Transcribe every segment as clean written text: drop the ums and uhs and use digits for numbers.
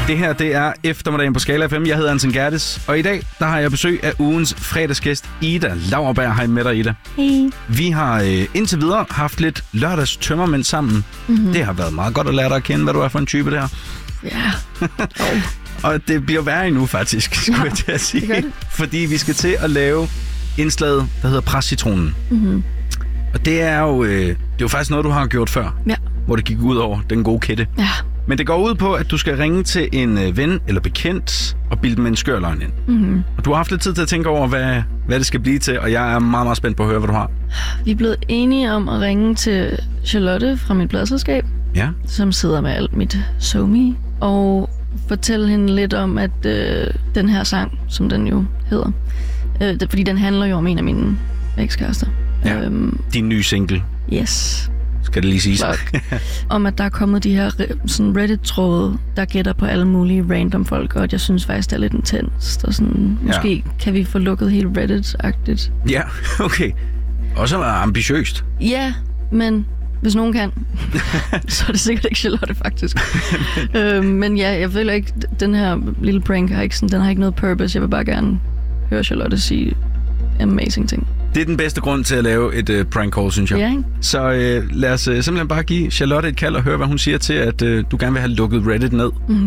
Det her, det er eftermiddagen på Skala FM. Jeg hedder Anton Gerdes, og i dag, der har jeg besøg af ugens fredagsgæst, Ida Lauerberg. Hej med dig, Ida. Hej. Vi har indtil videre haft lidt lørdags tømmermænd sammen. Mm-hmm. Det har været meget godt at lære dig at kende, hvad du er for en type der. Ja. Og det bliver værre endnu, faktisk, skulle jeg til at sige. Det. Fordi vi skal til at lave indslaget, der hedder Prescitronen. Mm-hmm. Og det er jo faktisk noget, du har gjort før. Ja. Hvor det gik ud over den gode kætte. Ja. Men det går ud på, at du skal ringe til en ven eller bekendt og bilde med en skør løgn ind. Mm-hmm. Og du har haft lidt tid til at tænke over, hvad det skal blive til, og jeg er meget, meget spændt på at høre, hvad du har. Vi er blevet enige om at ringe til Charlotte fra mit pladselskab, som sidder med alt mit SoMe, og fortælle hende lidt om, at den her sang, som den jo hedder, fordi den handler jo om en af mine ekskærester. Ja, din nye single. Yes. Skal det lige siges. Om at der er kommet de her sådan Reddit-tråde, der gætter på alle mulige random folk, og at jeg synes faktisk, det er lidt intenst, og sådan, måske kan vi få lukket helt Reddit-agtigt. Ja, okay. Også ambitiøst. Ja, men hvis nogen kan, så er det sikkert ikke Charlotte, faktisk. Men ja, jeg føler ikke, den her lille prank har ikke, sådan, den har ikke noget purpose. Jeg vil bare gerne høre Charlotte sige amazing ting. Det er den bedste grund til at lave et prank call, synes jeg. Ja, ikke? Så lad os simpelthen bare give Charlotte et kald og høre, hvad hun siger til, at du gerne vil have lukket Reddit ned. Mm-hmm.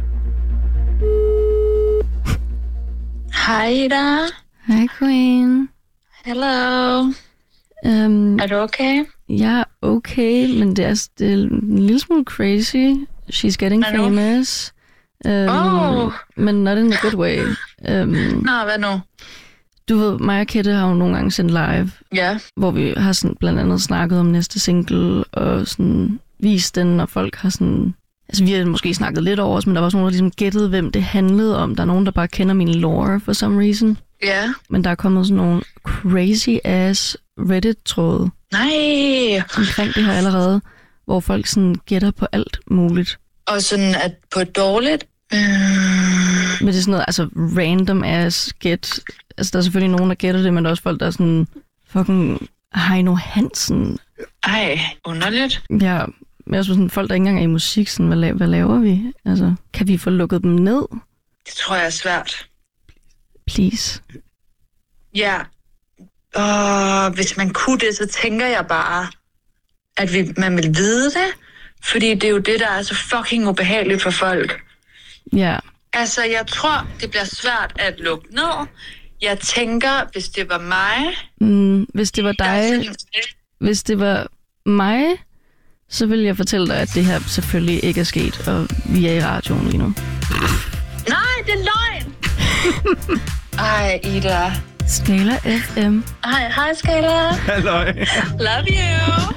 Hej, Ida. Hej, Queen. Hello. Er du okay? Jeg er okay, men det er en lille smule crazy. She's getting famous. Men not in a good way. Nå, hvad nu? Du ved, mig og Kette har jo nogle gange sendt live, hvor vi har sådan blandt andet snakket om næste single, og sådan vist den, og folk har sådan... Altså, vi har måske snakket lidt over os, men der var også nogen, der ligesom gættede, hvem det handlede om. Der er nogen, der bare kender min lore for some reason. Ja. Men der er kommet sådan nogle crazy-ass Reddit-tråde. Nej! Omkring det her allerede, hvor folk sådan gætter på alt muligt. Og sådan at på dårligt? Men det er sådan noget, altså random ass gæt. Altså, der er selvfølgelig nogen, der gætter det, men der er også folk, der er sådan fucking Heino Hansen. Ej, underligt. Ja, men også sådan folk, der ikke engang er i musik, sådan, hvad laver vi? Altså, kan vi få lukket dem ned? Det tror jeg er svært. Please. Ja. Hvis man kunne det, så tænker jeg bare, at man vil vide det. Fordi det er jo det, der er så fucking ubehageligt for folk. Ja. Altså, jeg tror, det bliver svært at lukke ned. Jeg tænker, hvis det var mig... hvis det var dig... Hvis det var mig, så vil jeg fortælle dig, at det her selvfølgelig ikke er sket, og vi er i radioen lige nu. Nej, det er løgn! Ej, Ida. Skala FM. Hej, Skala. Halløj. Love you.